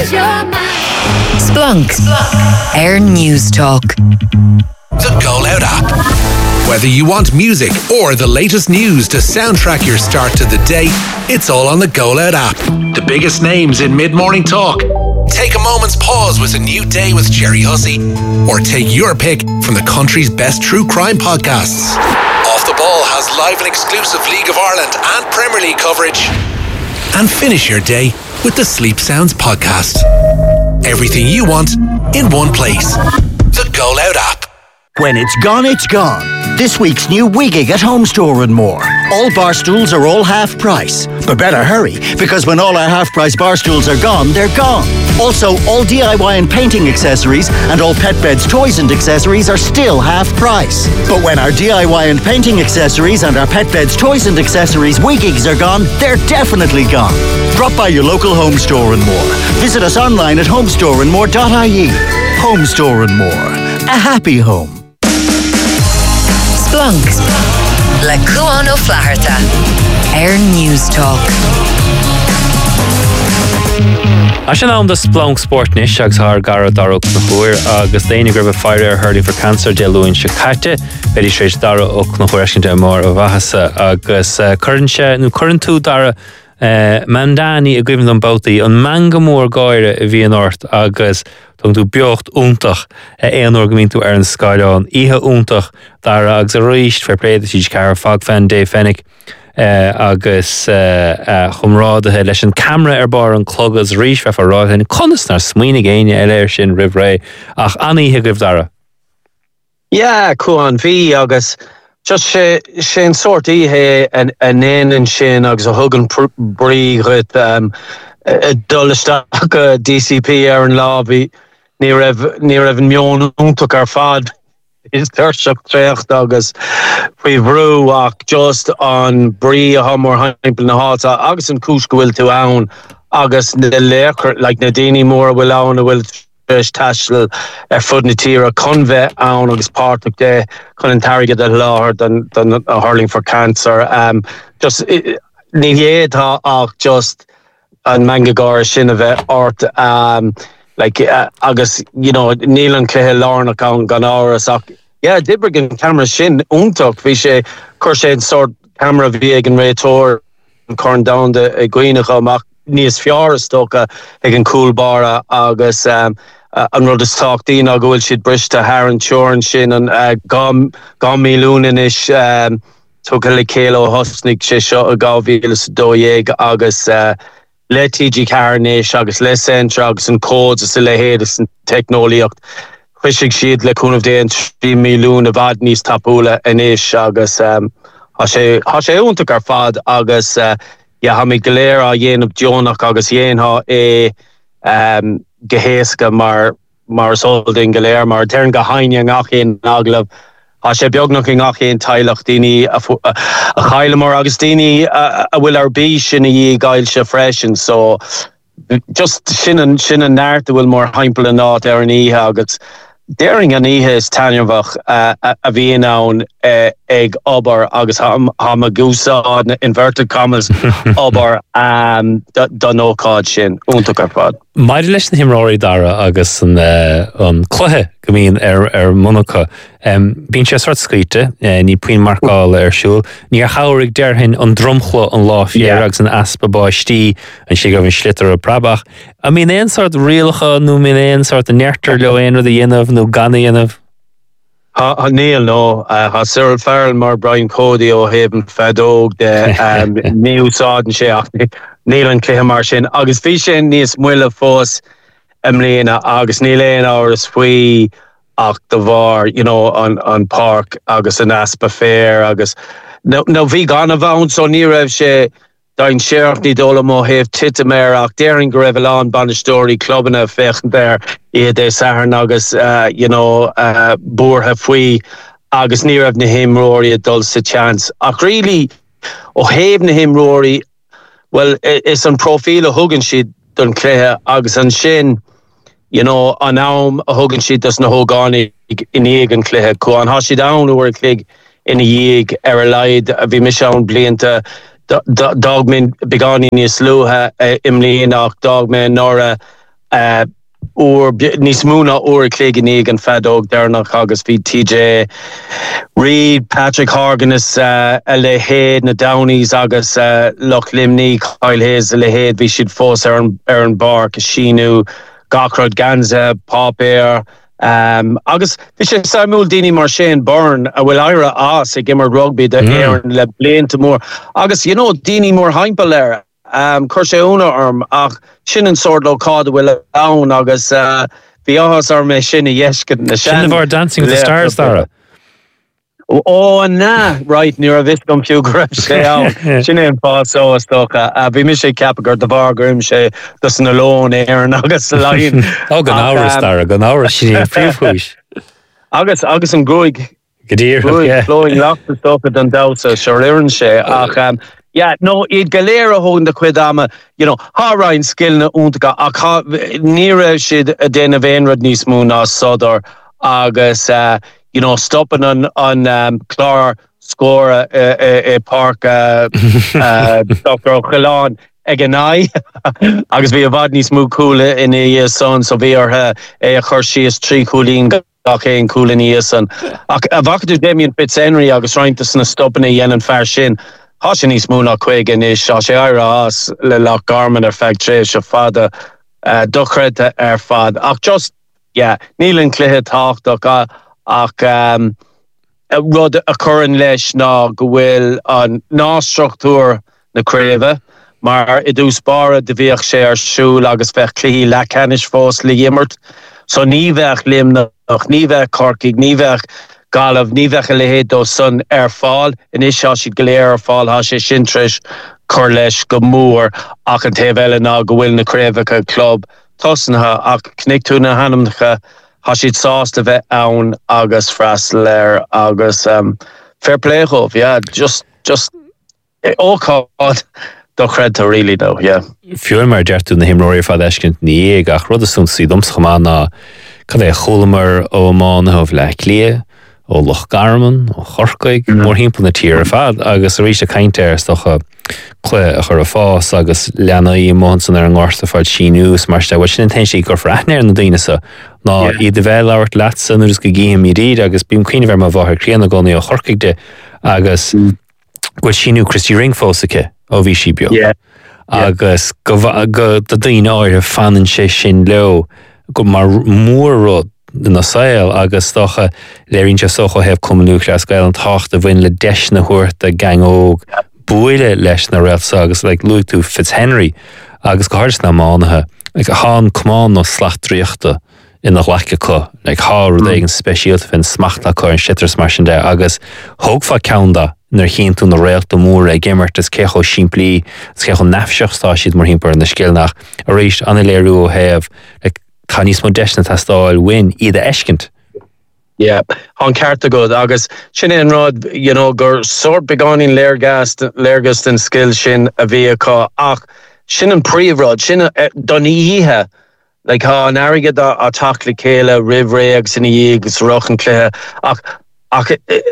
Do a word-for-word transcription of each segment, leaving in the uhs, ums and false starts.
Splunk, Air News Talk. The Go Loud app. Whether you want music or the latest news to soundtrack your start to the day, it's all on the Go Loud app. The biggest names in mid-morning talk. Take a moment's pause with A New Day with Jerry Hussey, or take your pick from the country's best true crime podcasts. Off the Ball has live and exclusive League of Ireland and Premier League coverage. And finish your day with the Sleep Sounds podcast. Everything you want in one place. The Go Loud app. When it's gone, it's gone. This week's new Wigig at Home Store and more. All bar stools are all half price. But better hurry, because when all our half price bar stools are gone, they're gone. Also, all D I Y and painting accessories and all pet beds, toys and accessories are still half price. But when our D I Y and painting accessories and our pet beds, toys and accessories Wigigs are gone, they're definitely gone. Drop by your local Home Store and more. Visit us online at homestore and more dot I E. Home Store and More. A happy home. Splunk, Le Cuan O'Flaherty, Air News Talk. As an am the Splunk Sportnish agus haar gara darok na chuir agus déine grib a fire hurling for cancer de luin Chicate, very straight dara ok na chuir de more of Vahasa agus current no current two dara Uh, Mandani a given them both the on Mangamore Goire a V North agus tung to biocht untach een orgamint to Aaron Skylon Iha untach dar agus a reached for play the siege car fog fan Dave Fennick uh, agus uh, chumrá de leis an camera ar bar an clog as reach for a rod and constantly swing again eir sin rivray ach ani he give dara. Yeah, Cuan V agus just sé sé sort ihe an an and sin agus a hugan brí with um a dullesta D C P ar an lobby ní raibh ní raibh mion úntaach ar fad is thuirseach tréacht agus faoi bhrú ach just an brí a hamór haimpel na háta agus an cúis go bhfuil tú ann agus na léchar like na daoine mór bhfuil ann a bhfuil Tashel er fud na tíra conve an agus part of de chun an target a láhar than than a hurling for cancer um just ní héad tá ach just an mangagar sin a bheith ort um like uh, agus you know níl an cléthe lárnach an gan áras ach yeah dibrigin camera sin úntaach bhí sé chuir sé an sort camera bhí ag an réitóir an corn down de a gcuoineach amach níos fiaras tóca ag an cool bara agus um Uh, an rud is táchtaí a gohfuil siad brista haar an teoran sin an uh, gam gam mílúnin is um, tucha le céile hosnig sé seo a gáhílas dóéig agus uh, le T G Carnéis agus le centra agus an códs is le héad is an technoliacht chuisig siad le cúnmh dé an trí mílún a bhd níos tapúla inis agus um, há sé há sé úntaach ar fad agus uh, yeah, ha mé goléir a dhéanamh Dionach agus dhéanha é um, gehéasca mar mar solding goléir mar tearn go haine ngach in aglah a sé beagnach in ngach in teilech daoine a, a, a chailemór agus daoine a, a bhfuil ar bí sinna dhí gail se freisin so just sin an sin an náirt a bhfuil mór haimpel an áit ar an ihe agus Daring an ihe is tanirvach uh, a, a bhíon ann uh, ag obair agus ha ma gúsáid na inverted commas obair um, don ócáid sin úntaach ar fad. Maidir leis na himráí dara agus an uh, an chluthe go mín ar ar Monaco. Um, bín sé sort scríte uh, ní puin marcáil ar siúl. Ní ar chairigh dearhin an drumchlo an láfiar agus an aspa báistí an si go bhín slitar a brabach. I mean, éon sort rialcha nó mín éon sort a neirtar leo éon rud a dhéanamh nó gan a dhéanamh? Ha, ha Neil no uh, ha Cyril Farrell mar Brian Cody ó Haben fedóg de um, ní úsáid an sé ach Neil an cléthe mar sin agus bhí sin níos muile fós imléana agus ní léon áras faoi ach de bhar you know an an park agus an aspa fair agus no no bhí gan a bhain so ní raibh sé dain séach ní dóla mo heh titaméir ach déiring go raibh an banistóirí clubbanna fechen there iad é saharn agus uh, you know uh, búrtha faoi agus ní raibh na himróirí a dul sa chance ach really ó héh na himróirí well is an profíl a thugann siad don cléthe agus an sin you know an am a thugann siad dus na hógáin in éig an cléthe có an hasí down uair clig in éig ar a leid a bhí mis an blianta dogmin beganí níos slúthe imlíon ach dogmin nora uh, or nís múna or cléganig an fedog dernach agus fi T J Reid, Patrick Horgan is uh, a le héad na Downies agus uh, Loch Limney, Kyle Hayes a le héad vi siad fós ar an, ar an bar Kashinu, Gachrod Ganza, Pop Air um, agus vi sé Samuel Dini mar Shane Byrne a bhfuil ira as a gimmer rugby de mm. Aaron le blian to more agus you know Dini more heimpel there um, Cur sé úna arm ach sin an sort lo cád bhfuil down agus uh, vi ahas ar me sin a yesken na sin of Dancing with the Stars Dara. Oh na right near a vis computer sé á sin an fás ó stocha a bhí mi sé capgur de bhar grim sé dus an alone ar agus a lain ó gan áras Dara gan áras sin príomhúis agus agus an goig godír flowing lock the stuff an dausa seiran sé ach um, yeah, no, iad galéire hón de cuidama, you know, há rain skill na úntacha ach níra siad a déna bhéanrad níos mú ná sodor agus uh, you know, stopping on on um, Clara score a, a, a park uh, uh, Doctor O'Challan Eganai agus vi a vadni smú cool in a son so vi are uh, a churshi is tri coolin gake in cool in a son a vakadu Damien Fitzhenry agus trying to stopping a yen and fair shin hashin is smú na quig in is she ira as le lock garment or factory she father uh, duchred er fad ach just yeah Neil Clihe talk doc ach um, rud a churan leis ná go bhfuil an nástruchtúr na créimhe mar i dús bara de bhíoh sé ar siúil agus bheith clí lecanis fós le dhimmert so ní bheith limnach ní bheith corcaigh ní bheith galamh ní bheith le héad ó sun ar fáil in is seo siad go léir ar fáil há sé sin tris chur leis go mór ach an taobh eile ná go bhfuil na créimhecha club tosnatha ach cnic tú na hanamnacha Hashid sauce of it own August Frasler August um fair play of yeah just just all called the credit to really though yeah Fiúr mar deartú na himróir fad ecint ní ag ach rud a sún sí doms chamá ná cad é cholamar ó amán hofh le clia ó Loch Garman ó Chorcaig mór himple na tír a fad agus a rís a cainteir stocha clé a chur a fás agus leanaí mónsan ar an gáirta fáid síús mar sta bhil sin ten sí gur fratnéir na daoinesa ná iad de bheith labhart leatsa nuair go gíim i ríd agus bím cuioine bhar má bhathair críanna gcónaí ó Chorcaig de agus bhil síú Christy Ring fósacha ó bhí si bio agus go go do daoine áir a fanan sé sin leo go mar mór rud na saoil agus stocha léironn se socha hebh cumúch le scail an tacht a bhain le deis na thuirt a gang óg buile leis na réalsa agus le luú tú Fitzhenry agus go háirs na mánathe ag há cumán nó slachtríochta ina lecha chu le há rud éigen speisialta fin smacht le chu an sitras mar sin de agus thógfa ceanda nar chin tú na réalta mór ag gimmert is cecho siimplí is cecho nefseochtá siad mar himpar na scéalnach a rééis anna léirú ó hebh like tá níos mó deisna tá stáil win iad a eiscint. Yeah, an carta good agus sin an rod, you know, gur sort beganin leirgast leirgast an skill sin a bhí acu ach sin an príomhrod sin doníthe like ha an airgad a tach le céile rih agus in í agus rochan cléthe ach ach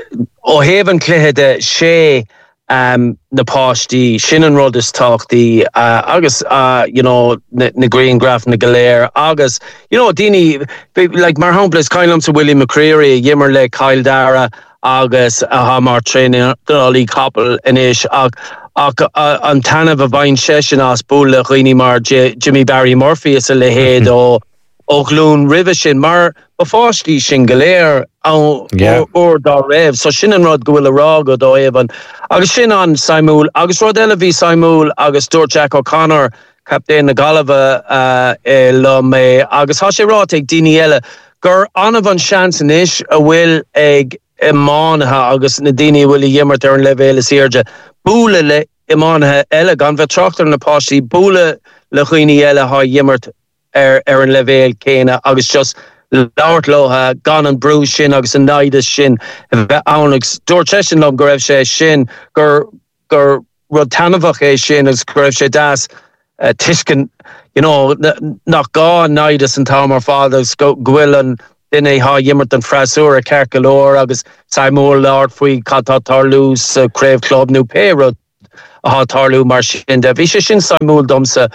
ó hebh an cléthe de sé um na páistí sin an rud is táchtaí uh, agus uh, you know na, na green graph na galéir agus you know Dini like mar hapla is cailam sa Willie McCreary yimmer le Kyle Dara agus a ha mar training dolly couple in ish ag ag uh, an tanamh a bhain session as búla chuoine mar J- Jimmy Barry Murphy is a le héad ó ó glún rih sin mar ba fáistí sin galéir ó ó dá raibh so sin an rud go bhfuil a rá go dó éhan agus sin an Simúl agus rud eile bhí Simúl agus Stuart Jack O'Connor captain na Galava uh, e le mé agus há sé rá ag daoine eile gur anmh an seans in isis a bhfuil ag imánathe agus na daoine bhfuil dhimmart ar an leibhéal is irde búla le imánathe eile gan bheith trochttar na páistí búla le chuoine eile há dhimmart ar ar an leibhéal céine agus just Lord Loha gan an brú sin agus an naide sin annagus dúir sin lom go raibh sé sin gur gur rud tanmhach é sin agus go raibh sé das uh, tuiscin you know nach gá naidas an tá mar fádas go bhfuil an duine há dhimmart an freisúr a ceircelóir agus Simúl Lord faoi catá tarlús uh, Crave Club nó Pérod há tarlú mar sin de bhí sé sin samúl domsa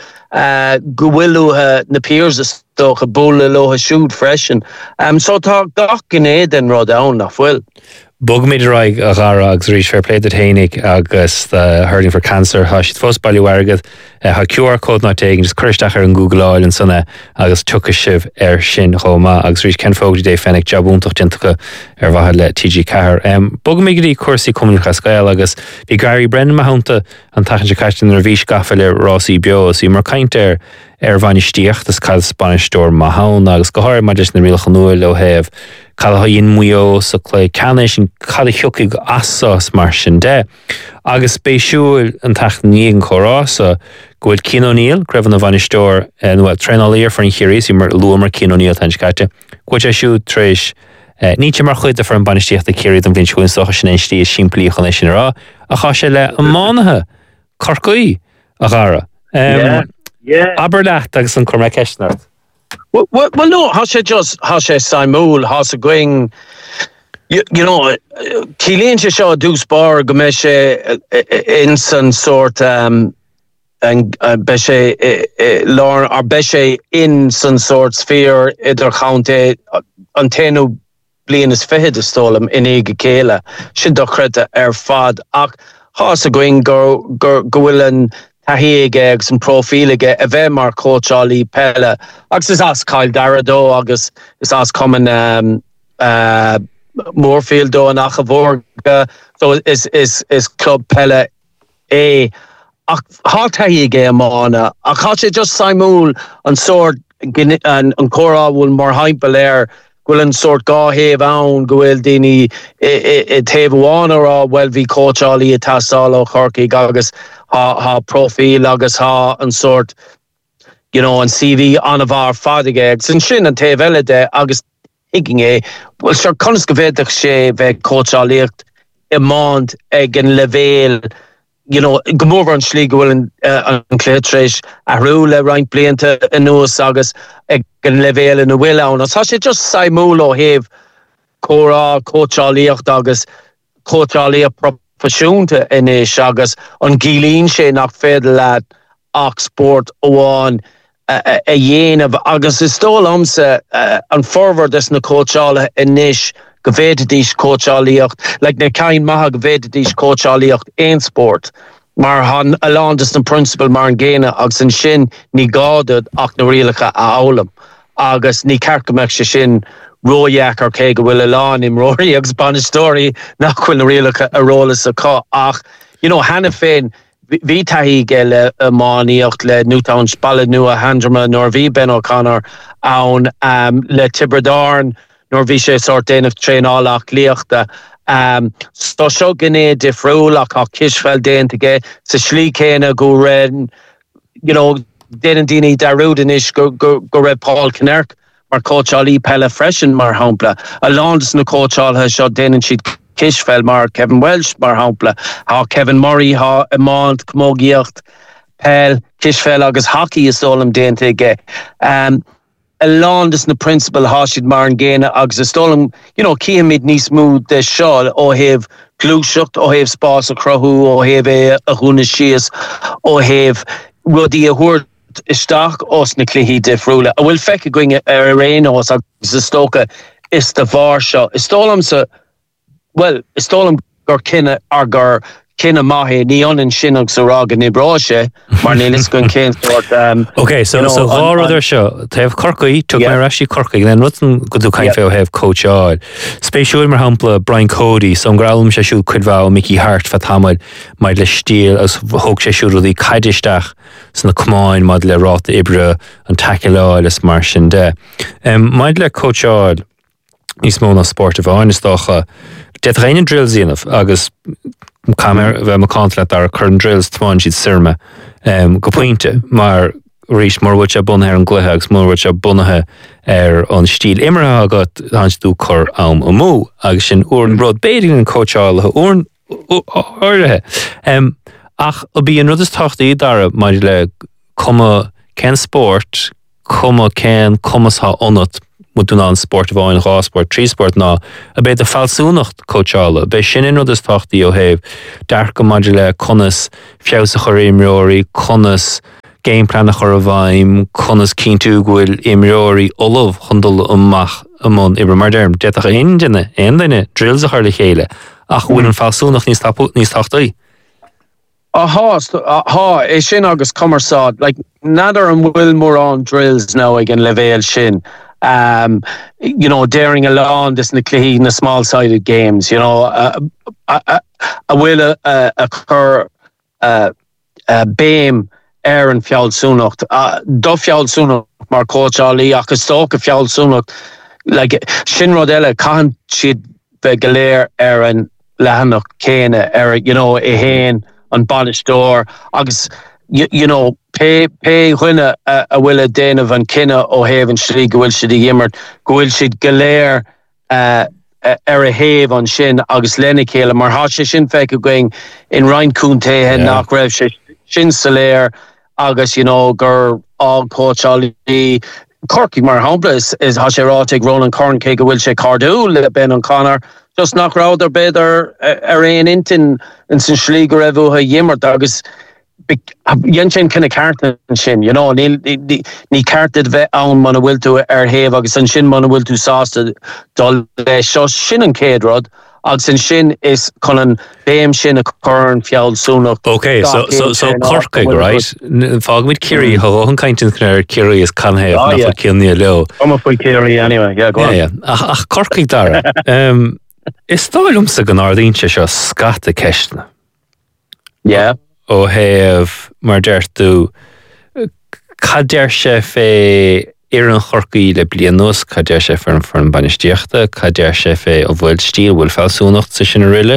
go bhfuilú na peers stocha bóla lo siúd freisin. Um, so tá gach gné den rud ann nach bhfuil. Bug mid raig a gara agus rís fair play the hénig agus the hurting for cancer ha si fós bailú agad ha Q R code ná tegin just chuirteach ar an Google Oil an sanna agus tucha sibh ar sin chomá agus rís ken fogdi dé fennig jobúntaach dintacha ar bhaid le T G Cahar. Um, Bug migí cuasaí comunicha scail agus bhí Gary Brennan mahanta an tachan se caiistean ar bhís gafa le Rossi bio sí mar caint ar ar bhainisteocht as cad Spanish store mahán agus go háir mar dis na rialcha nuail ó heh cad ha in muo sa clé canis an cad hiúcaigh asás mar sin de. Agus spéisiúil an tacht níon chorása gohfuil Cian O'Neill greibh na bhainisteoir an bhfuil trenálaíar for an chéirí sí mar luair mar Cian O'Neill tan scaite. Gúid é siú tréis níte mar chuid a for an banisteocht a céirí an bhíonn siúin socha sin éistí siimplíí chun é sin rá a cha sé le an mánathe carcaí a gara. Um, Yeah. Aberlecht agus an Cormac Eshnart. Well, well, well, no, how she just how she Simul, how she going. You, you know, Keelan she saw Deuce Bar, Gomeshe in some sort um and Beshe Lauren or Beshe in some sort sphere either county antenu blian is fehed the stolum in ege kela. She docreta er fad ach how she going go go go Tahige agus an profílige a bheith mar Coachali Pella agus is as Kyle Darrado agus is as common um, uh, Moorfield do nach a bhórga so is is is Club Pella é ach há tahige amána ach há sé just Simúl an sort an an chora bhfuil mar haimpel air Gwil an sort ga hef awn gwil dini e tef wan or well vi coach ali e tasal o Corky agus ha ha profil agus ha an sort you know an C V an of our fadig sin sin an tef ele de agus higging e well sure conas gevedig sé ve coach ali e mond ag an level you know gomor an slí gwil an uh, an clétréis a rúle reint blianta in nos agus ag an level in a will an as sé just Simúl ó hef cora coacháíocht agus coachálí profisiúnta in is agus an gilín sé nach féidir leat ach sport óháin a dhéanamh agus is tóil amsa uh, an forward is na coachála in is go bhéadadís coachálíocht like na cain maithe go bhéadadís coachálíocht ein sport mar han alandus na principal mar an ggéine agus an sin ní gádad ach na rialacha a álam agus ní carcameach se sin roiach ar cé go bhfuil aláin im roií agus banistóí nach chuil na rialacha a rólas a cá ach you know hanna féin Bhí taí ge le máíocht le Newtown spalle nua Handrama nor bhí Ben O'Connor ann um, le Tiberdarn nor bhí sé sort déanamh tréánach líochta um, sto seo gné difriúlach ach kisfel déantaige sa slí céine go raibh you know déan daoine darúdan is go go go raibh Paul Kinnerk mar coachálí pelle freisin mar hampla a landas na coachálthe seo déanann siad Kishfel mar Kevin Welsh mar hampla ha Kevin Murray ha Amand Kmogiocht Pel Kishfel agus hockey is stolam déantaige um a landas na principal hashid mar an ggéine agus is stolam you know ciamid níos smooth de seo ó heh glúiseacht ó heh spás a crothú ó heh a húna síos ó heh rudí a thuir isteach os na cluichí difriúla a bhfuil feice going ar a réin os agus is stocha is de bhar seo is stolam sa well, is stolam gur kinne ar gur kinne mahe ní onin sinnog sa rag an ibráise mar nílis gon cén sort um Okay, so you know, so gá other show they've Corky took my actually Corky then rutan go do kind of have coach odd spéisiúil mar hampla Brian Cody som gralum sé siú cuidhá Mickey Hart fa tamid mai le stíl as hog sé siú í caidisteach sna cumáin mad le rát ibre an takeáil is mar sin de um mai le coach odd níos mó na sport a bháin is dócha Det reine drills inaf agus kamer ve makantla dar current drills twan siid sirme um, go pointe mar rís mar wat a bunne her an glehags mar wat a bunnehe er an stíl immer agat hans dú chor am a mó agus sin oren brod beding an coachále oren orhe um, ach a bí an ruddes tochttaí dar mar le komme ken sport komme ken kommas ha onat moet doen aan sport bháin gásport trísport ná a beit a falsúnacht coachála bei sin in rud is tochtaí ó héh dar go maidir le conas fiása chur imreoirí conas gameplan a chur a bhaim conas cínú gohfuil imreoirí olamh chundul amach amón ibre mar derm deach aon duine aon duine drills a chuir le chéile ach bhfuil an falsúnacht níos níos tochtaí. Aha, aha, é sin agus commerceád, like nadar an bhfuil mór an drills now again levéil sin. Um, you know, daring along this na cluí na small-sided games, you know, uh, a, a, a bhfuil a, a, a chur uh, uh, béim ar an fiall súnacht. Uh, do fiall súnacht mar coachálaí agus tóca fiall súnacht, like sin rud eile caitheann siad bheith go léir ar an lehanach céine ar, you know, i héin an banistóir agus you, you know pe pe huine a, a bhfuil a déanamh an cinenne ó héh an slí go bhfuil siad i dhéimeart go bhfuil siad go léir uh, ar a héh an sin agus lena chéile mar há sé sin feic go going in Ryan Cúntaithe nach raibh sé sin sa léir agus you know gur á coachálaí Corky mar hapla is, is há sé ráteag Roland Corn cé go bhfuil sé cardú le ben an Conor just nach ráidir beidir ar éon intin in san slí go raibh a dhéimeart agus dhéan sin cinna carta an sin, you know, ní ní cartad bheith ann mana bhfuil tú ar héh agus an sin mana bhfuil tú sásta dul leis seo sin an céad rud agus an sin is chun an béim sin a chur an fiall súnacht. Okay, so so so Corcaig, right? Fágmid Kiri ho an caiintin cnar Kiri is canhéh na fu cinní leo. I'm a full Kiri anyway, yeah, go on. Yeah, yeah. Ach, ach Corcaig dara. um, is stáilumsa go nádaínte seo scata ceistna. Yeah. ó héamh mar deirtú cadéir sé fé ar an chorcaí le blianos, cadéir sé far an banistíochta, cadéir sé fé ó bhfuil stíl bhfuil falsúnacht sa sin riile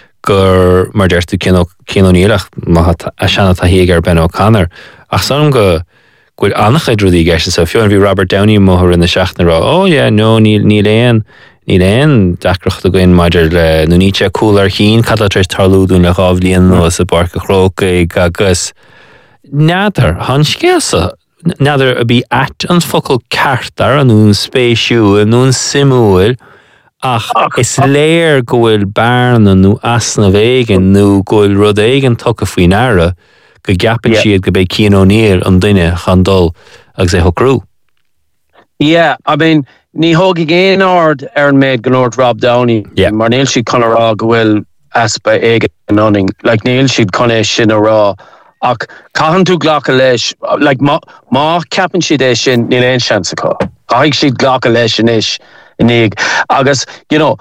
gur mar deirtú cinóníach a seanna a hiag ar Ben O'Connor ach san go gúil annach rudí gceiste sa fiúin bhí Robert Downey móthir in na seachna rá ó yeah, nó ní léon ní léon dacrocht a gin maidir le nó níte cúlar chin cadlatréis tarlúdún le gáh líon nó sa barca chrócaig agus nádar han scéasa nádar a bí at an focail ceartar an nún spéisiú an nún simúil ach is léir go bhfuil bearn an nó asna bhéigen nó go bhfuil rud éigen tucha faoin aire go gapan siad go bheith Cian O'Neill an duine chandul agus é thocrú. Yeah, I mean ní hógi géin ard ar an méid gnort Rob Downey. Yeah. Mar níl siad chun rá go bhfuil aspa éige an oning. Like níl siad chun é sin a rá. Ach caitheann tú ghlacha leis, like má má ceapan siad é sin níl éon seansa có. Caiigh siad ghlacha leis sin is inig. Agus, you know,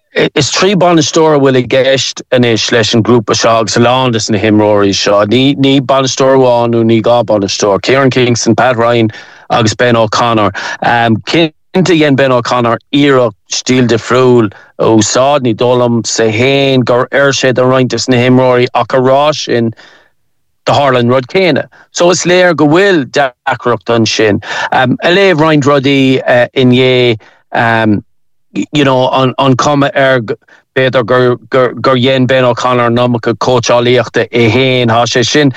is trí banistóir bhfuil i gceist inis leis an grúpa seo agus lándis na himróirí seo. Ní ní banistóir bháinú ní gá banistóir. Kieran Kingston, Pat Ryan agus Ben O'Connor. Um, Inte yen Ben O'Connor íra stíl de friúil ó sád ní dólam sa héin gur air sé a rointas na himróirí ach a rá sin de Harlan rud céine. So is léir go bhfuil dacrocht an sin. Um, a léh roiint rudí uh, in dhé um, you know, an, an cuma ar beidir gur, gur, gur yen Ben O'Connor nómacha coachálaíochta i héin há sé sin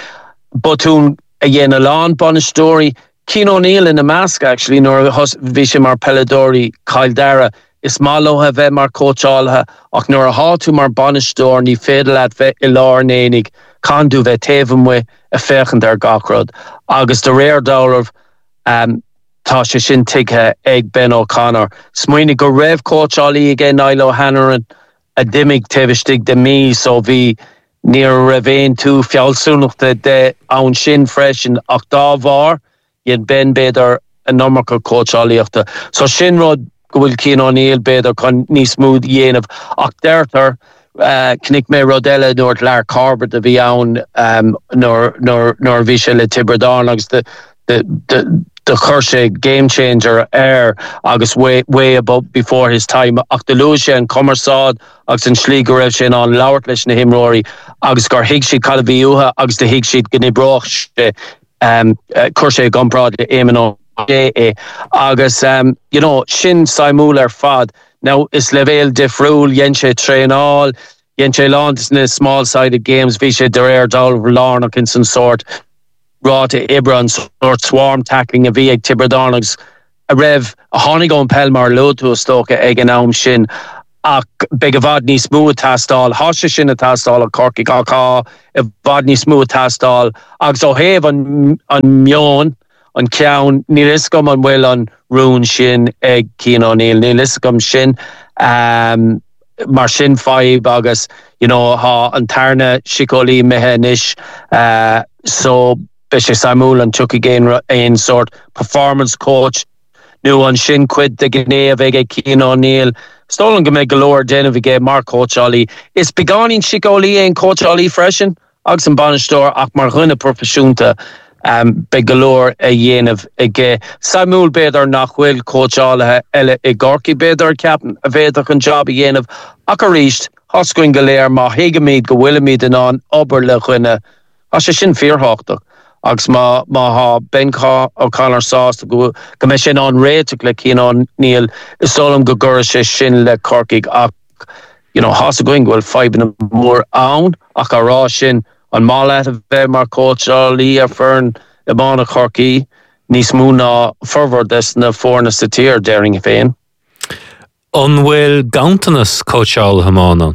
botún a yen a lán banistóirí Cian O'Neill in the mask actually nor bhí sé mar Peladori Kyle Dara is málo ha bheith mar coachálathe ach nuair a há tú mar banistóir ní féidir leat bheith i lár nénig canú bheith taobh mu a féchant ar gachrod agus de réir dálamh um, tá sé sin tigthe ag Ben O'Connor. Smuoinnig go raibh coachálaí ag Niall O'Hanlon a dimig taobhstig de mí so bhí níor raibh tú fiallsúnachta de ann sin freisin ach dá bhar yen ben beidir a nómacha coachálaíochta. So sin rud go bhfuil Cian O'Neill beidir chun ní smúd dhéanamh ach deirtar uh, cnic mé rud eile nuair lear Corbett a bhí ann um, nuair nuair bhí sé le Tibredáin agus de de de the chuirse game changer air agus way way above before his time ach de luise an commerceád agus an slí go raibh sin an labhart leis na himróirí agus gur hiig siad calbhíútha agus de hiig siad gní broch um uh, chuirse gomrád le éimeán é agus um you know sin saimúil ar fad now is levéil difriúil yen sé tréáil yen sé lá na small sided games bhí sé de réir dal lánach in some sort rá to Ibra an sort swarm tackling a bhí ag Tibredáin agus a rev a hánig an Pelmar lóú stocha ag an am sin ach be a bhd ní smú tastal hasise sin a tastal a Corcaigh aá a bhd ní smú tastal agus ó héh an an mion an ceann ní is gom an bhfuil an rún sin ag Cian O'Neill ní is gom sin um, mar sin five agus you know ha an tarna sicólí methe níis uh, so be sé samúl an tuki géin ein sort performance coach nu an sin quid de gné ag Cian O'Neill stolen go me galore den of ge Mark Coach Ali is beganin sicólí ein Coach Ali freshen agus an banistor ach mar rinne profisiúnta um, be galore a dhéanamh ige samúl beidir nachhfuil Coach Ali eile i Gorky beidir captain a bhéadach an job a dhéanamh ach a ríist hoscoin goléir má héigeméid go bhfuilimid an an obair le chuine a sé sin fearhachtach agus má má ha Bencá ó Conor Sauce go go me sin an réiteach le Cian O'Neill is solam go gur sé sin le Corcaigh ach you know has going well five in more own ach ará sin an mála a bheith mar Coach Ali a fern i mána Corcaigh níos mú ná forward des na fórna sa tír daring féin. An bhfuil gaantanas Coach Ali hamána?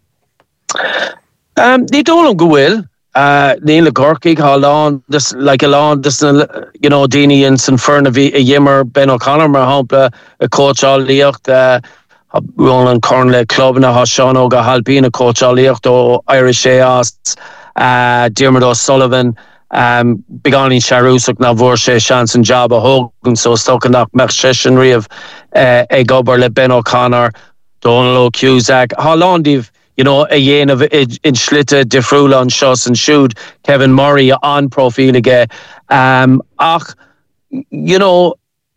Um, ní dólam go bhfuil Uh, Neil Gorky Holland, this like a lawn, this you know, Dini and San Fernavi, a Yimmer, Ben O'Connor, Mahampla, a Coach all Leocht, uh, Roland Cornley Club, and a Hashan Oga Halpin, a Coach all Leocht, or Irish Asts, uh, Dermot O'Sullivan, um, Beganin Sharusuk, Navorshe, Shanson Jabba Hogan, so Stokenak, Macheshenry of uh, a Goberle, Ben O'Connor, Donald Cusack, Hollandiv. You know, a yen of in Schlitte, Defrula, and Schuss and Shoot, Kevin Murray on profile again. Um, ach, you know,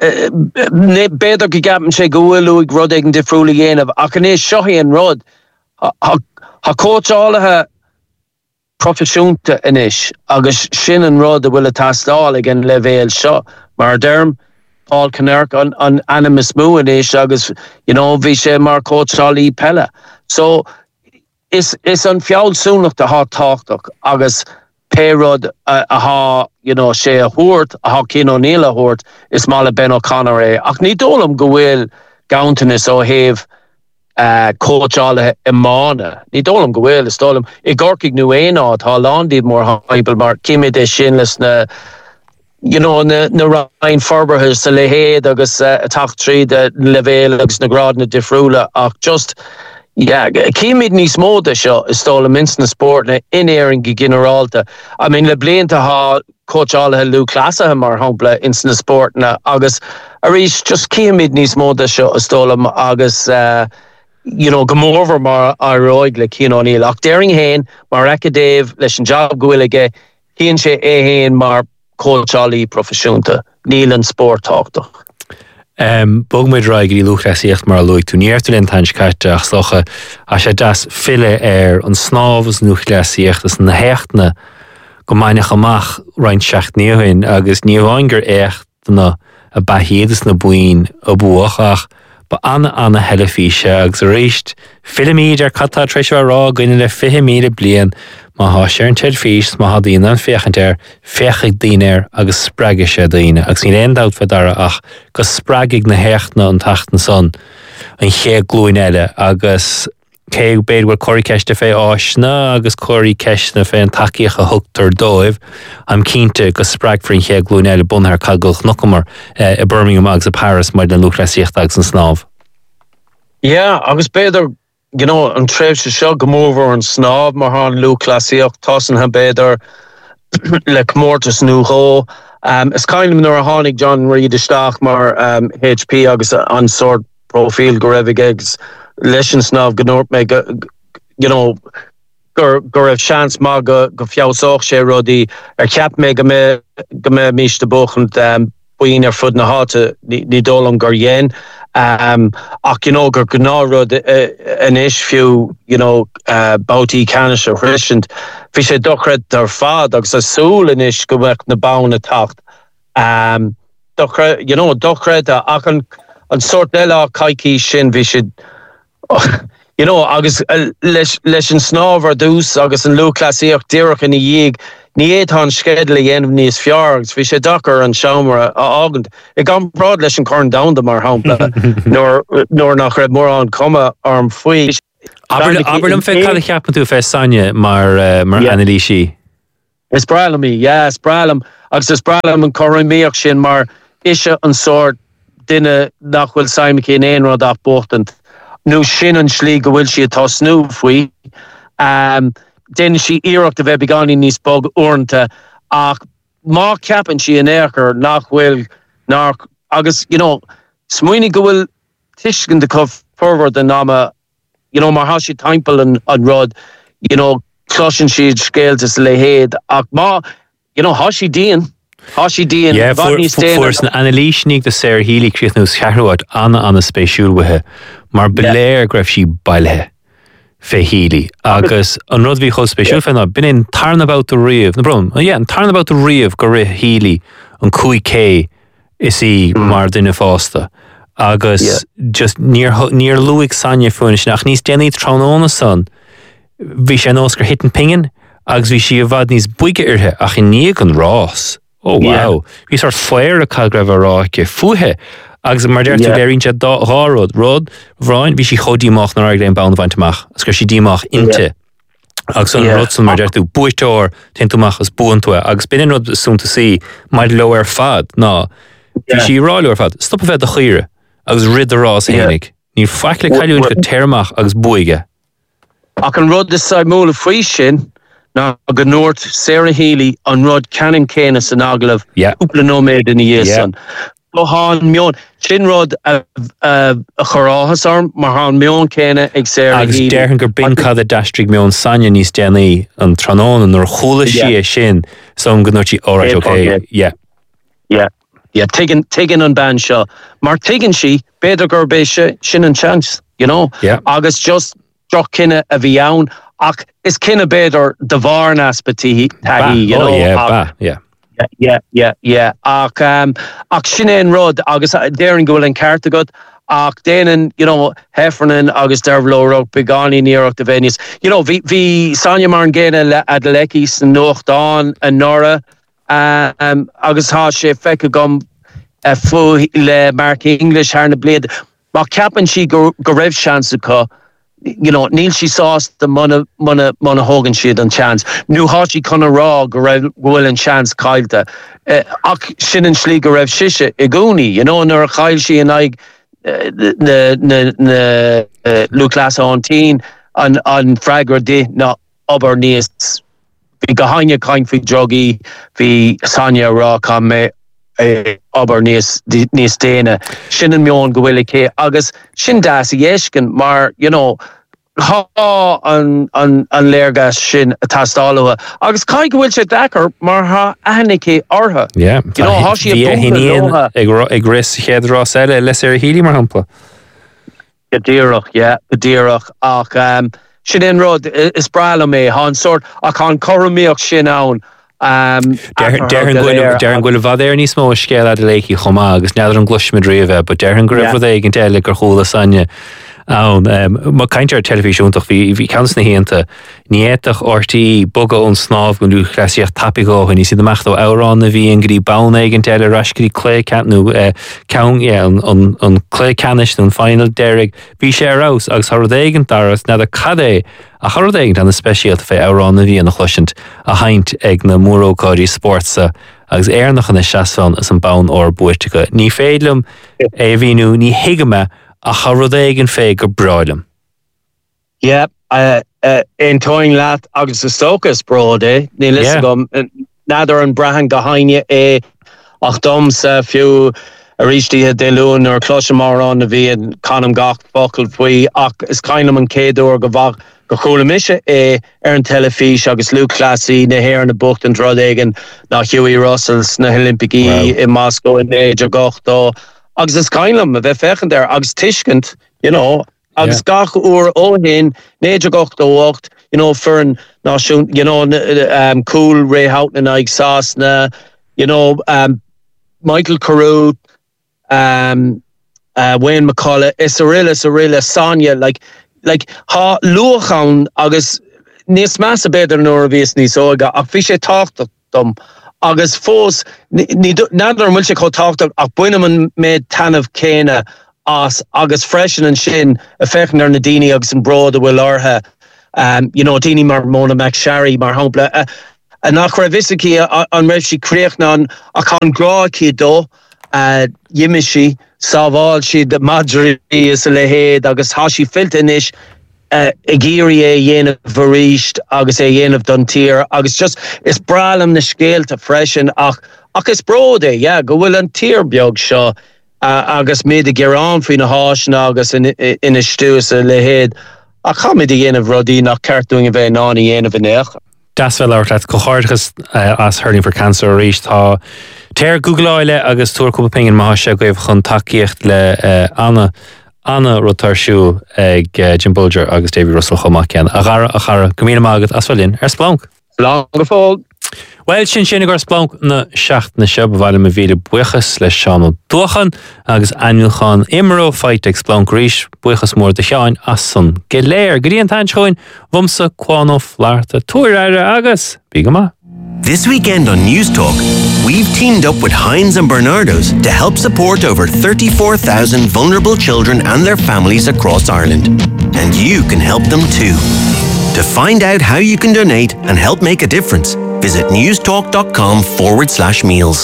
better could get him say go Louis Roddig and Defrula yen of Akane Shohi and Rod. Ha coach all her professionte inish. Agus Shin and Rod will attest all again Leveil Shaw. Marderm, Paul Kinnerk on on Animus Moo inish. Agus, you know, Vishe Mar coach Ali Pella. So. Is is an fiall súnach de há táchtach agus pérod a, a há you know sé a húirt a há Cian O'Neill a húirt is mála Ben O'Connor é ach ní dólam go bhfuil gaantanas ó héh uh, coachála i mána ní dólam go bhfuil is dólam i Gorcaigh nu éád há landíad mór haibal mar cimid é sin leis na you know na na Ryan Ferberthe sa lehéad agus uh, a tacht trí de levéil agus na grad na Defrula ach just yeah, Cíimid níos móda seo is tóla minst na sport na in-éiring go generalta. I mean, le blianta há Coach Álathe Lou Clasathe mar hampla ins na sport na agus a rís just cíimid níos móda seo is tóla agus uh, you know, gomórver mar a roig le Cian O'Neill. Ach daring hain mar ecca Dave leis an job gohfuilige híonn sé é hain mar Coach Ali profisiúnta níl an sport táchtach. Um, Bog me draig í luchlasíocht mar luig tú níirtu len tan caite ach socha a sé das fille ar an snábhas nuchlasíocht is na hechtna go mainach amach rein seacht níohain agus níomhaingur écht na a bahéadas na buin a buachach ba anna anna heile físe agus a réist filmíd ar catá treisio rá gine le fihimíad blian má há sé an tead fís má há daoine an féchant ar féchaigh daoine agus spreige sé daoine agus ní réondáut fedara ach go spreigigh na hechtna an tachtan son an ché glúin eile agus cé béad bhfuil choirí ceiste fé áisna agus choirí ceisna fé an takeíoch a thugtar dóibh am cínte go spreig frin ché glúin eile bunthar cagulch nochamar i Birmingham agus a Paris mar den luchlasíocht agus an snáb. Yeah, agus béidir you know, an tref se seo gomóver an snáb mar há Lou Clasíocht tosan ha béidir le Comórtas Nuho. Um, is kind of nuair a hánig John Reid isteach mar um, H P agus an sort profil go raibh agus leis an snáb gnórt me go, you know, gur gur raibh seans má go go fiásoch sé rodí ar ceap me go me go me mis de bochent um, buin ar fud na háte ní dólam gur dhéin. Um, ach, you know, gur gnáród an is fiú, you know, uh, bautí canis a hrisint. Fi sé dochred ar fad agus a súl in is go bheith na bauna tacht. Um, dochred, you know, dochred a ach an, an sort eile caiicí sin vi sé, you know, agus uh, leis, leis an snáver dús agus an Lou Clasíocht díreach in i dhéig, ní éán skedal dhéanamh níos feargus, bhí sé dachar an seomra a agant. I gan brad leis an corn damda mar hapla nóir nach raibh mór an cuma arm faoi. Aberlum fé cad cheapan tú fé Sanja mar mar Annalí sí. Is bralam mí, ja, is bralam. Agus is bralam an chorimíoch sin mar isise an sort duine nach bhfuil Simon cén éon rud ach bochtant. Nú sin an slí go bhfuil si atá snú faoi. Um, Déine si iirecht a bheith beganí níos bog uanta ach má ceapan si an éachar nach bhfuil nach agus, you know, smuoine go bhfuil tuiscin de coh forward an náma, you know, mar hasí timppel an, an rud, you know, closin siad scéaltas le héad ach má, you know, hasí díon. Hasí díon. Yeah, fórs na Annalís níg de séir hílí críochnú chearúad anna anna spéisiúlwathe, mar beléir greibh si bailthe fé hílí. Agus an rud bhí cho spéisiúl fenna, bin in tarnabát a riamh, na brom, yeah, an tarnabát a riamh go rith hílí an cúig cé is í mar duine fásta. Agus just níor luigh Sanja fuin nach níos déanaí tránóna san, bhí sé an oscar hitan pingin, agus bhí si a bhd níos buige irthe ach in níag an rás. Oh wow. Bhí sort foiir a cael greibh a ráice futhe. Agus mar deir tú léirn se hárod, rod, bhráin, bhí si chodíach na raigh léon bán bhaintach, as gur si díach inte. Agus an rodsan mar deir tú buitóir tinúach as buintue, agus bin rud súnta sí maid lo ar fad, ná. Bhí si ráile ar fad, stop a bheith a chuire, agus rid a rás hénig. Ní feicla caiún go teirmach agus buige. Ach an rud is sa móla faoi sin, na go Noort Sarah Healy an rod Canon Kane san aglah úpla nóméid in dhéan. Go há mion sin rod a choráthas arm mar há mion céine ag Sarah Healy. Agus dearhan gur bin cad a dastrig mion Sanja níos déanaí an trónán an ar chola si sin son go nóirtí óráid okay. Yeah. Yeah. Yeah, taken taken an ban seo. Mar taken si beidir gur béise sin an chance, you know. Yeah. Agus just droch cinenne a bhí ann. Ach, is kinda beidir de bharn aspatí taí, you know. Oh, yeah, ach, ba, yeah. Yeah, yeah, yeah, yeah. Ach, um, ach sinnéan rud, agus déirin gohfuil an carta god, ach déanaan, you know, Heffernan agus dervlórog begáí níocht de Venus. You know, vi vi Sanja mar an géine a de lekis an nochtán an Nora, um, agus há sé feice gom uh, fu le Mark English haar na blade. Má ceapan si go raibh seansa có, you know, Neil she saw the mona mona mona Hogan she had on chance. New Hachi Connor Raw Gorel and chance Kylta. Ak Shinan Schliger Rev Shisha Iguni, you know, nor Kyle she and I the the Luke Lass on teen on on Fragger Day not Ober Nies Fi Gahanya kind fi Joggy Fi Sanya Raw come aber níos níos déine sin an mion go bhfuil ché agus sin dása dhéiscin mar you know há an an an léirgas sin a tastálacha agus cai go bhfuil sé dachar mar ha ahannicé ortha yeah you know há si a búna ag ris chéadrás eile leis ar hílí mar hampla go díreach yeah go díreach ach um, sin in rud is brala mé há an sort ach an choramíoch sin ann Um, Deran gwil vad er ní smó scéil a leiki chomá agus neadar an gluis medríomh, but deran go raibh é gin teile gur chola Sanja ann. Má caiintear telefisiúntaach bhí bhí cans na héanta níéach ortaí boga ón snáb gon dú chreisiach tapigó ní si amach ó árán na bhí an grí bána gin teile rascaí clé canú count an an clé canis an final derig bhí sé arás agus throdéigen daras na a cadé a throdéigen an na speisialta fé árán na bhí an na chluisint a haint ag na mórócáirí sportsa agus éarnach an na seasán is an bán or buirtecha. Ní féidlum é bhíú ní hiigime a throdéigen fé go braidlam. Yeah, uh, uh, in toing lat agus is stokas broad eh ní list gom nadidir an brahan go haine é ach dom sa fiú a ríistí de lún ar cloisemar an na bhí an canam gach focail faoi ach is caiinam an céadú go bhag go chola mise é ar an telefís agus Luke Classy na héir na bucht an Drodagan na Hughie Russells na Olympicí wow. in Moscow in éidir gachtá agus is caiinam a bheith fechan there agus tiiscint, you know, agus yeah. gach úr óhin néidir gachtá wacht, you know, for an náisiún, you know, um, cool Ray Houghton ag Sasna, you know, um, Michael Carew, um, uh, Wayne McCullough, is a real, is a real Sanja, like, like ha luachan agus níos meas a beidir nóir a bhíos níos óga ach bhí sé tácht dom agus fós nádar bhfuil sé có tácht ach buine man méid tanmh céine as agus freisin an sin a fechan ar na daoine agus an brád a bhfuil ortha um, you know, daoine mar Mona McSharry mar hampla uh, a nach raibh visicí an raibh si críochna a chun gráicí dó uh, dhiime si sábháil si de Madri is a le héad agus há si filtanis uh, i ggéirí é dhéanamh bharíist agus é dhéanamh don tír agus just is bralam na scéalta freisin ach ach is bród é yeah, go bhfuil an tír beag seo uh, agus méad a gcearán faoin na háisna agus in, in is stús a le héad a chamid a dhéanamh rodí nach ceartúing a bheith nána dhéanamh in éach. Das fel out let cohorchas uh, as hurling for cancer reach tá ter Googleile agus túrúpa pingin má se goibh chun takeíocht le uh, Anna Anna Rotarsú ag uh, Jim Bulger agus David Russell chomacian a gara a chara gomína mágad as bhfuilinn ar splánk. Splánk fáil. Well sin sin gur splánk na seacht na sib bhile me bhíle buchas le seán dúchan agus anúchan imró feit ag splánk ríis buchas mór de seáin as san geléir gríon tain choin bhumsa cuánóf láirta túir agus bígama. This weekend on News Talk, we've teamed up with Heinz and Bernardo's to help support over thirty-four thousand vulnerable children and their families across Ireland. And you can help them too. To find out how you can donate and help make a difference, visit newstalk.com forward slash meals.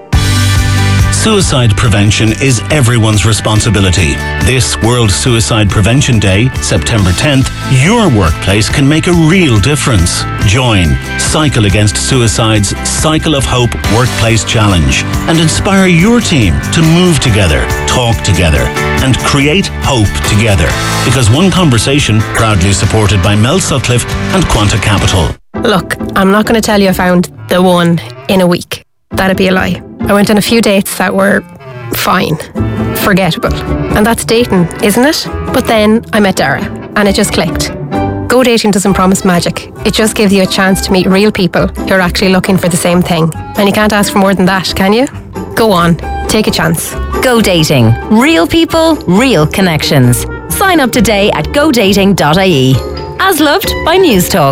Suicide prevention is everyone's responsibility. This World Suicide Prevention Day, September tenth, your workplace can make a real difference. Join Cycle Against Suicide's Cycle of Hope Workplace Challenge and inspire your team to move together, talk together, and create hope together. Because one conversation, proudly supported by Mel Sutcliffe and Quanta Capital. Look, I'm not going to tell you I found the one in a week. That'd be a lie. I went on a few dates that were fine, forgettable. And that's dating, isn't it? But then I met Dara and it just clicked. Go dating doesn't promise magic. It just gives you a chance to meet real people who are actually looking for the same thing. And you can't ask for more than that, can you? Go on, take a chance. Go dating. Real people, real connections. Sign up today at go dating dot I E. As loved by News Talk.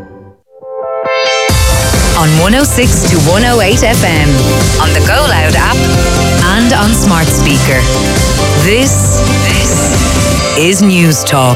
On one oh six to one oh eight F M, on the Go Loud app, and on smart speaker. This, this is News Talk.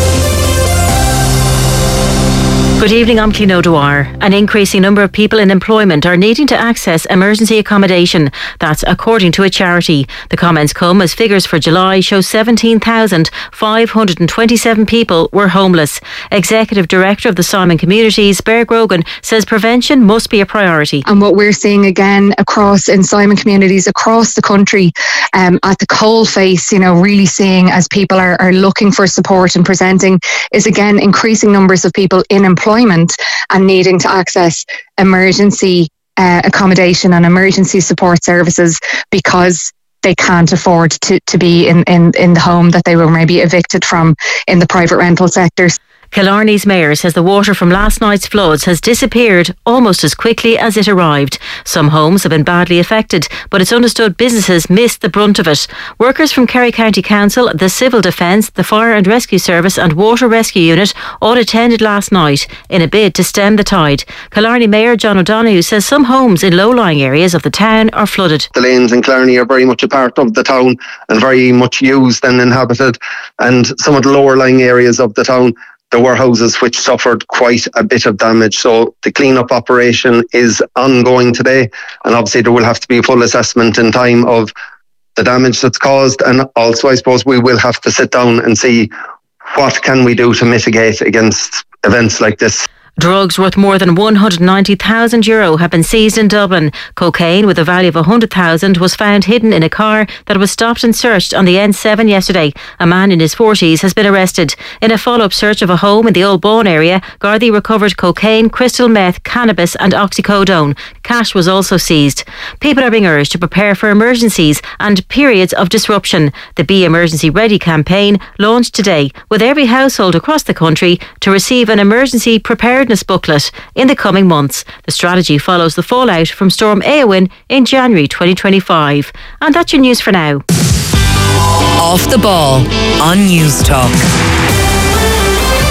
Good evening, I'm Clín O'Dwyer. An increasing number of people in employment are needing to access emergency accommodation. That's according to a charity. The comments come as figures for July show seventeen thousand five hundred twenty-seven people were homeless. Executive Director of the Simon Communities, Bear Grogan, says prevention must be a priority. And what we're seeing again across in Simon Communities across the country, um, at the coalface, you know, really seeing as people are, are looking for support and presenting, is again increasing numbers of people in employment and needing to access emergency uh, accommodation and emergency support services because they can't afford to, to be in, in, in the home that they were maybe evicted from in the private rental sectors. Killarney's mayor says the water from last night's floods has disappeared almost as quickly as it arrived. Some homes have been badly affected, but it's understood businesses missed the brunt of it. Workers from Kerry County Council, the Civil Defence, the Fire and Rescue Service and Water Rescue Unit all attended last night in a bid to stem the tide. Killarney Mayor John O'Donoghue says some homes in low-lying areas of the town are flooded. The lanes in Killarney are very much a part of the town and very much used and inhabited, and some of the lower-lying areas of the town, there were houses which suffered quite a bit of damage. So the clean-up operation is ongoing today, and obviously there will have to be a full assessment in time of the damage that's caused, and also I suppose we will have to sit down and see what can we do to mitigate against events like this. Drugs worth more than one hundred ninety thousand euro have been seized in Dublin. Cocaine with a value of one hundred thousand was found hidden in a car that was stopped and searched on the N seven yesterday. A man in his forties has been arrested. In a follow-up search of a home in the Old Bawn area, Gardaí recovered cocaine, crystal meth, cannabis and oxycodone. Cash was also seized. People are being urged to prepare for emergencies and periods of disruption. The Be Emergency Ready campaign launched today, with every household across the country to receive an emergency preparedness booklet in the coming months. The strategy follows the fallout from Storm Éowyn in January twenty twenty-five. And that's your news for now. Off the Ball on News Talk.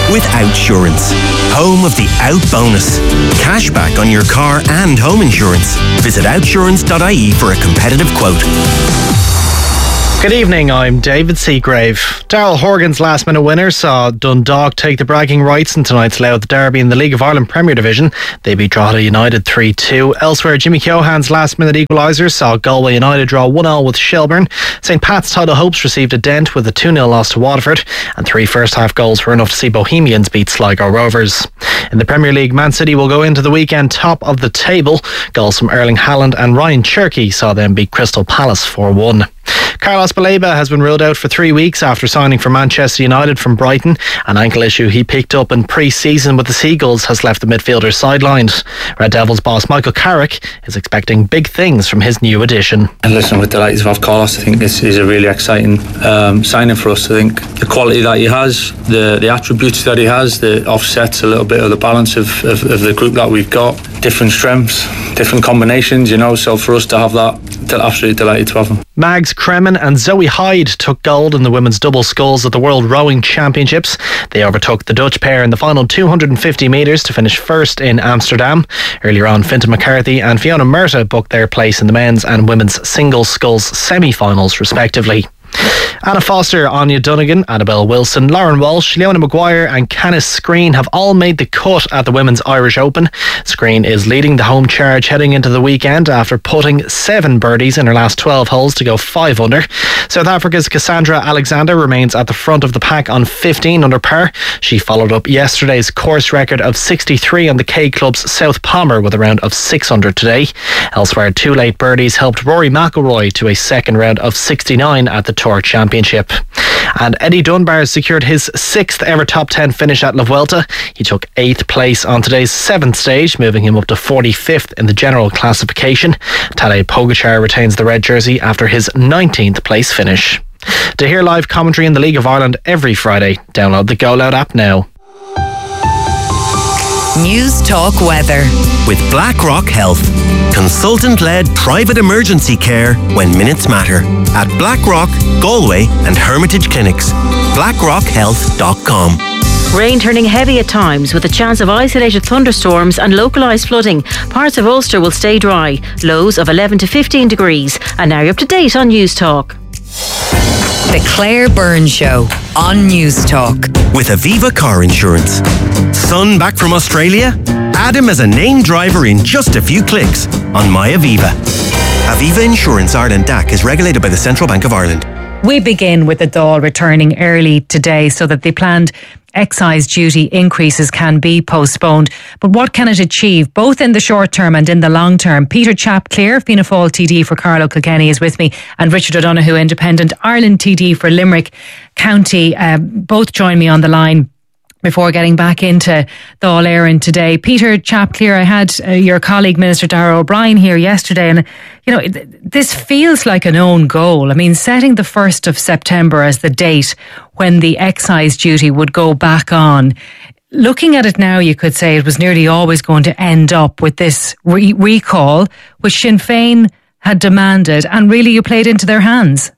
with Outsurance, home of the Out Bonus. Cashback on your car and home insurance. Visit outsurance dot I E for a competitive quote. Good evening, I'm David Seagrave. Daryl Horgan's last minute winner saw Dundalk take the bragging rights in tonight's Louth derby in the League of Ireland Premier Division. They beat Drogheda United three two. Elsewhere, Jimmy Keohan's last minute equaliser saw Galway United draw one all with Shelbourne. St Pat's title hopes received a dent with a two nil loss to Waterford, and three first half goals were enough to see Bohemians beat Sligo Rovers. In the Premier League, Man City will go into the weekend top of the table. Goals from Erling Haaland and Ryan Cherky saw them beat Crystal Palace four one. Carlos Baleba has been ruled out for three weeks after signing for Manchester United from Brighton. An ankle issue he picked up in pre-season with the Seagulls has left the midfielder sidelined. Red Devils boss Michael Carrick is expecting big things from his new addition. And listen, we're delighted to have Carlos. I think this is a really exciting um, signing for us. I think the quality that he has, the, the attributes that he has, that offsets a little bit of the balance of, of, of the group that we've got. Different strengths, different combinations, you know, so for us to have that, absolutely delighted to have him. Mags Kremen and Zoe Hyde took gold in the women's double sculls at the World Rowing Championships. They overtook the Dutch pair in the final two hundred fifty metres to finish first in Amsterdam. Earlier on, Fintan McCarthy and Fiona Murtagh booked their place in the men's and women's single sculls semi-finals respectively. Anna Foster, Anya Dunnigan, Annabelle Wilson, Lauren Walsh, Leona Maguire and Canis Screen have all made the cut at the Women's Irish Open. Screen is leading the home charge heading into the weekend after putting seven birdies in her last twelve holes to go five under. South Africa's Cassandra Alexander remains at the front of the pack on fifteen under par. She followed up yesterday's course record of sixty-three on the K Club's South Palmer with a round of six under today. Elsewhere, two late birdies helped Rory McIlroy to a second round of sixty-nine at the Tour Championship. And Eddie Dunbar secured his sixth ever top ten finish at La Vuelta. He took eighth place on today's seventh stage, moving him up to forty-fifth in the general classification. Tadej Pogačar retains the red jersey after his nineteenth place finish. To hear live commentary in the League of Ireland every Friday, download the Go Loud app now. News Talk Weather with BlackRock Health, consultant-led private emergency care when minutes matter at BlackRock, Galway and Hermitage Clinics. blackrock health dot com. Rain turning heavy at times with a chance of isolated thunderstorms and localised flooding. Parts of Ulster will stay dry. Lows of eleven to fifteen degrees. And now you're up to date on News Talk. The Claire Byrne Show on News Talk. With Aviva Car Insurance. Son back from Australia? Add him as a named driver in just a few clicks on My Aviva. Aviva Insurance Ireland D A C is regulated by the Central Bank of Ireland. We begin with the Dáil returning early today so that the planned excise duty increases can be postponed. But what can it achieve, both in the short term and in the long term? Peter Chapclear, Fianna Fáil T D for Carlow Kilkenny, is with me, and Richard O'Donoghue, Independent Ireland T D for Limerick County. Uh, both join me on the line before getting back into Dáil Éireann today. Peter Chapclear, I had uh, your colleague Minister Darragh O'Brien here yesterday, and you know, this feels like an own goal. I mean, setting the first of September as the date when the excise duty would go back on. Looking at it now, you could say it was nearly always going to end up with this re- recall, which Sinn Féin had demanded, and really you played into their hands.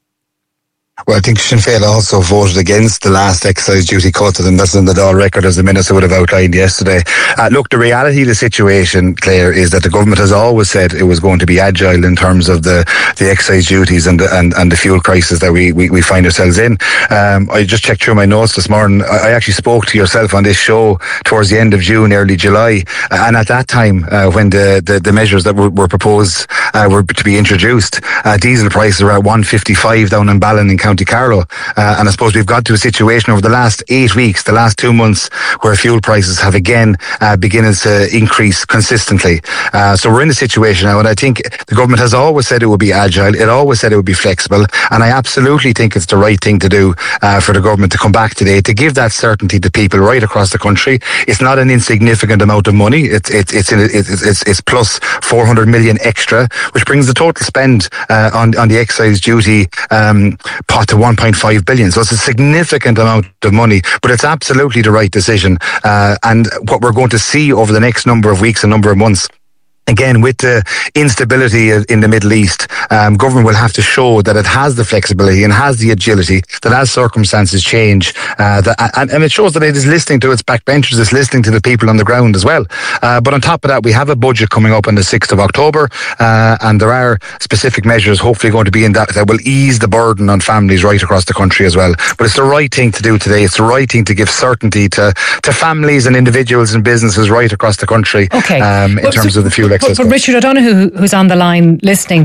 Well, I think Sinn Féin also voted against the last excise duty cut, and that's in the Dáil record, as the Minister would have outlined yesterday. Uh, look, the reality of the situation, Claire, is that the government has always said it was going to be agile in terms of the, the excise duties and the, and, and the fuel crisis that we, we, we find ourselves in. Um, I just checked through my notes this morning. I, I actually spoke to yourself on this show towards the end of June, early July, uh, and at that time, uh, when the, the, the measures that were, were proposed uh, were to be introduced, uh, diesel prices were at one fifty-five down in Ballin in County Carlow, uh, and I suppose we've got to a situation over the last eight weeks, the last two months, where fuel prices have again uh, beginning to increase consistently. Uh, so we're in a situation now, and I think the government has always said it would be agile, it always said it would be flexible, and I absolutely think it's the right thing to do uh, for the government to come back today, to give that certainty to people right across the country. It's not an insignificant amount of money. It's it's it's it's, it's, it's plus four hundred million extra, which brings the total spend uh, on on the excise duty um, pot to one point five billion. So it's a significant amount of money, but it's absolutely the right decision. Uh, and what we're going to see over the next number of weeks and number of months Again, with the instability in the Middle East, um, government will have to show that it has the flexibility and has the agility, that as circumstances change, uh, that, and, and it shows that it is listening to its backbenchers, it's listening to the people on the ground as well. Uh, but on top of that, we have a budget coming up on the sixth of October, uh, and there are specific measures hopefully going to be in that that will ease the burden on families right across the country as well. But it's the right thing to do today. It's the right thing to give certainty to, to families and individuals and businesses right across the country, okay. um, in but, terms so, of the fuel But, but Richard, I don't know who, who's on the line listening